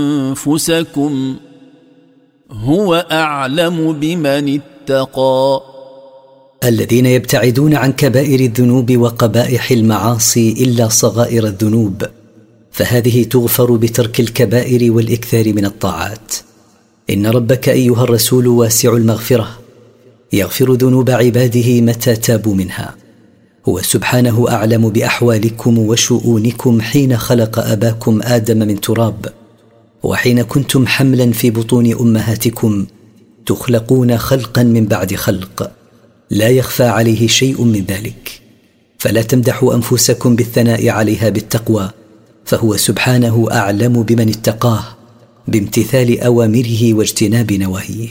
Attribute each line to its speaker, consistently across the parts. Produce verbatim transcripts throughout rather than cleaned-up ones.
Speaker 1: أنفسكم هو أعلم بمن اتقى.
Speaker 2: الذين يبتعدون عن كبائر الذنوب وقبائح المعاصي إلا صغائر الذنوب، فهذه تغفر بترك الكبائر والإكثار من الطاعات. إن ربك أيها الرسول واسع المغفرة، يغفر ذنوب عباده متى تابوا منها. هو سبحانه أعلم بأحوالكم وشؤونكم حين خلق أباكم آدم من تراب، وحين كنتم حملا في بطون أمهاتكم تخلقون خلقا من بعد خلق، لا يخفى عليه شيء من ذلك. فلا تمدحوا أنفسكم بالثناء عليها بالتقوى، فهو سبحانه أعلم بمن اتقاه بامتثال أوامره واجتناب نواهيه.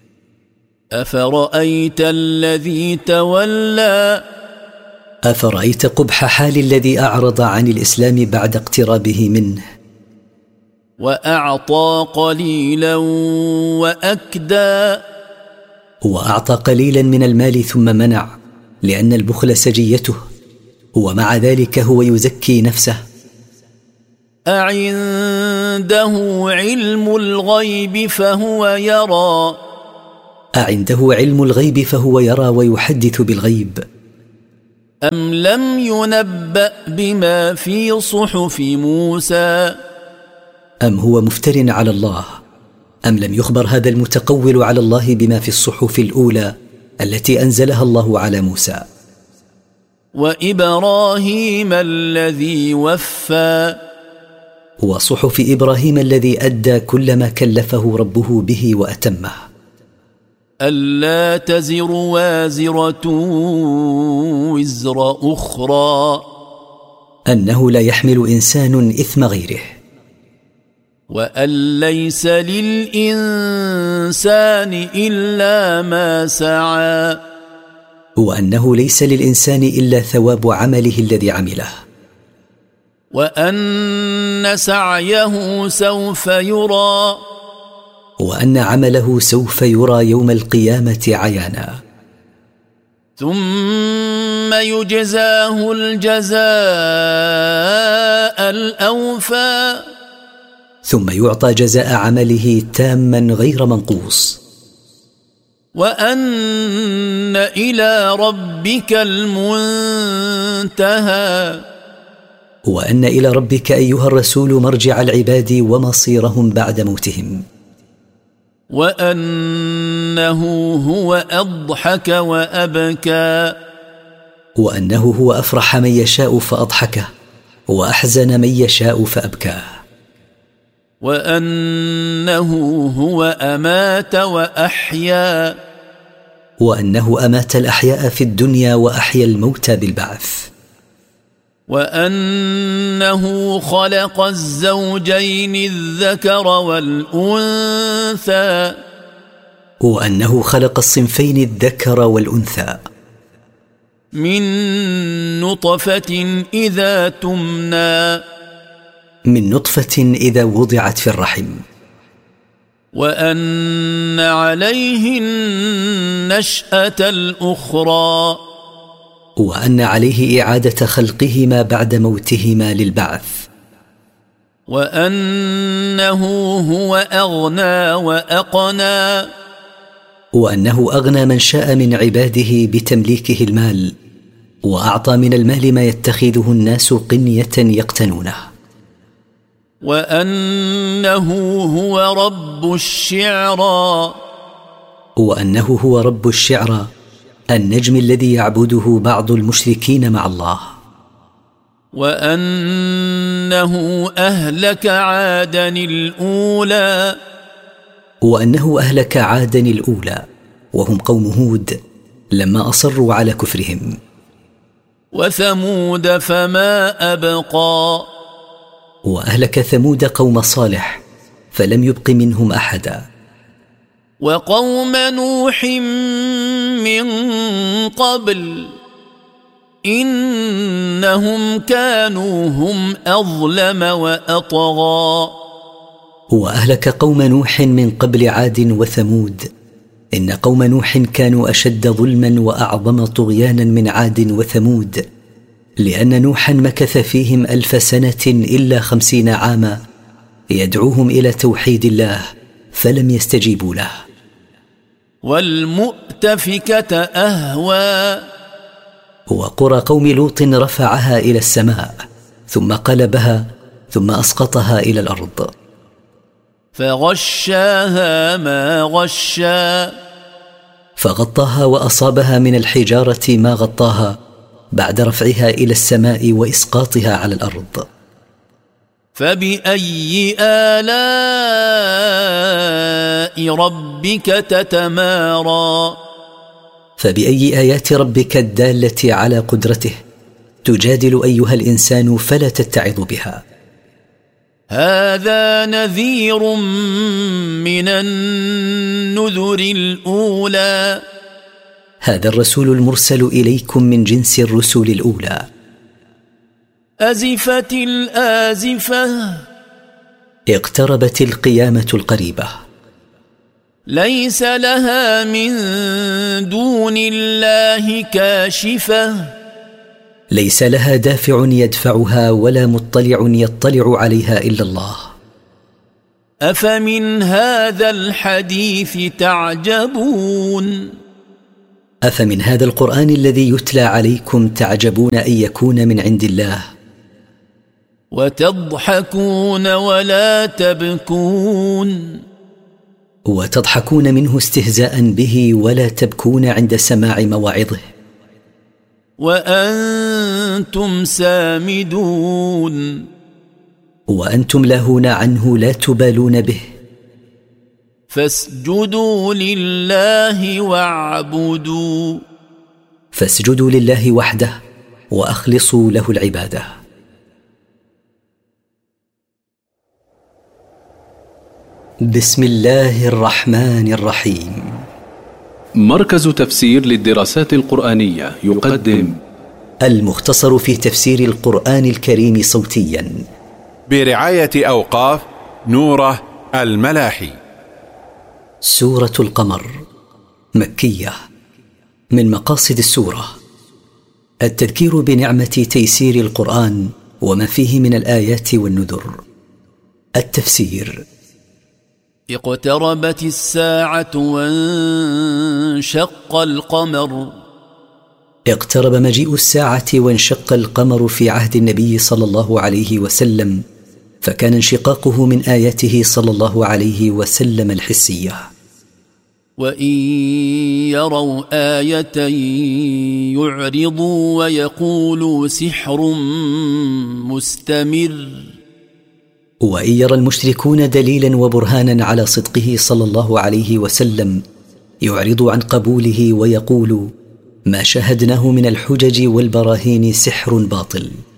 Speaker 1: أفرأيت الذي تولى
Speaker 2: أفرأيت قبح حال الذي أعرض عن الإسلام بعد اقترابه منه،
Speaker 1: وأعطى قليلا وأكدى
Speaker 2: وأعطى قليلا من المال ثم منع، لأن البخل سجيته، ومع ذلك هو يزكي نفسه.
Speaker 1: أعنده علم الغيب فهو يرى
Speaker 2: أعنده علم الغيب فهو يرى ويحدث بالغيب.
Speaker 1: أم لم ينبأ بما في صحف موسى
Speaker 2: أم هو مفتر على الله؟ أم لم يخبر هذا المتقول على الله بما في الصحف الأولى التي أنزلها الله على موسى؟
Speaker 1: وإبراهيم الذي وفى
Speaker 2: وصحف إبراهيم الذي أدى كل ما كلفه ربه به وأتمه.
Speaker 1: ألا تزر وازرة وزر أخرى
Speaker 2: أنه لا يحمل إنسان إثم غيره،
Speaker 1: وأن ليس للإنسان إلا ما سعى،
Speaker 2: وأنه ليس للإنسان إلا ثواب عمله الذي عمله،
Speaker 1: وأن سعيه سوف يرى،
Speaker 2: وأن عمله سوف يرى يوم القيامة عيانا،
Speaker 1: ثم يجزاه الجزاء الأوفى،
Speaker 2: ثم يعطى جزاء عمله تاما غير منقوص.
Speaker 1: وأن إلى ربك المنتهى،
Speaker 2: وأن إلى ربك أيها الرسول مرجع العباد ومصيرهم بعد موتهم.
Speaker 1: وأنه هو أضحك وأبكى،
Speaker 2: وأنه هو أفرح من يشاء فأضحكه، وأحزن من يشاء فأبكاه.
Speaker 1: وأنه هو أمات وأحيا،
Speaker 2: وأنه أمات الأحياء في الدنيا وأحيا الموتى بالبعث.
Speaker 1: وأنه خلق الزوجين الذكر والأنثى،
Speaker 2: وأنه خلق الصنفين الذكر والأنثى
Speaker 1: من نطفة إذا تمنى،
Speaker 2: من نطفة إذا وضعت في الرحم.
Speaker 1: وأن عليه النشأة الأخرى،
Speaker 2: وأن عليه إعادة خلقهما بعد موتهما للبعث.
Speaker 1: وأنه هو أغنى وأقنى،
Speaker 2: وأنه أغنى من شاء من عباده بتمليكه المال، وأعطى من المال ما يتخذه الناس قنية يقتنونه.
Speaker 1: وأنه هو رب الشعرى،
Speaker 2: وأنه هو رب الشعرى، النجم الذي يعبده بعض المشركين مع الله.
Speaker 1: وأنه أهلك عادا الأولى،
Speaker 2: وأنه أهلك عادا الأولى وهم قوم هود لما أصروا على كفرهم.
Speaker 1: وثمود فما أبقى،
Speaker 2: وأهلك ثمود قوم صالح فلم يبق منهم أحدا.
Speaker 1: وقوم نوح من قبل إنهم كانوا هم أظلم وأطغى،
Speaker 2: وأهلك قوم نوح من قبل عاد وثمود، إن قوم نوح كانوا أشد ظلما وأعظم طغيانا من عاد وثمود، لأن نوحا مكث فيهم ألف سنة إلا خمسين عاما، يدعوهم إلى توحيد الله فلم يستجيبوا له.
Speaker 1: والمؤتفكة أهوى،
Speaker 2: وقرى قوم لوط رفعها إلى السماء ثم قلبها ثم أسقطها إلى الأرض.
Speaker 1: فغشاها ما غشا،
Speaker 2: فغطاها وأصابها من الحجارة ما غطاها بعد رفعها إلى السماء وإسقاطها على الأرض.
Speaker 1: فبأي آلاء ربك تتمارى،
Speaker 2: فبأي آيات ربك الدالة على قدرته تجادل أيها الإنسان فلا تتعظ بها.
Speaker 1: هذا نذير من النذر الأولى،
Speaker 2: هذا الرسول المرسل إليكم من جنس الرسل الأولى.
Speaker 1: أزفت الآزفة،
Speaker 2: اقتربت القيامة القريبة.
Speaker 1: ليس لها من دون الله كاشفة،
Speaker 2: ليس لها دافع يدفعها ولا مطلع يطلع عليها إلا الله.
Speaker 1: أفمن هذا الحديث تعجبون،
Speaker 2: أفمن هذا القرآن الذي يتلى عليكم تعجبون أن يكون من عند الله.
Speaker 1: وتضحكون ولا تبكون،
Speaker 2: وتضحكون منه استهزاء به ولا تبكون عند سماع مواعظه.
Speaker 1: وأنتم سامدون،
Speaker 2: وأنتم لاهون عنه لا تبالون به.
Speaker 1: فاسجدوا لله واعبدوا،
Speaker 2: فاسجدوا لله وحده وأخلصوا له العبادة. بسم الله الرحمن الرحيم.
Speaker 3: مركز تفسير للدراسات القرآنية يقدم
Speaker 2: المختصر في تفسير القرآن الكريم صوتيا
Speaker 4: برعاية أوقاف نوره الملاحي.
Speaker 2: سورة القمر مكية. من مقاصد السورة التذكير بنعمة تيسير القرآن وما فيه من الآيات والنذر. التفسير:
Speaker 1: اقتربت الساعة وانشق القمر،
Speaker 2: اقترب مجيء الساعة وانشق القمر في عهد النبي صلى الله عليه وسلم، فكان انشقاقه من آياته صلى الله عليه وسلم الحسية.
Speaker 1: وإن يروا آية يعرضوا ويقولوا سحر مستمر،
Speaker 2: وإن يرى المشركون دليلا وبرهانا على صدقه صلى الله عليه وسلم يعرض عن قبوله ويقول: ما شاهدناه من الحجج والبراهين سحر باطل.